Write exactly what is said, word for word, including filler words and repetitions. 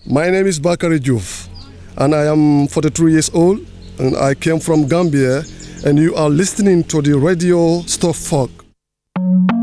My name is Bakary Diouf, and I am forty-three years old, and I came from Gambia, and you are listening to the radio Stop Folk.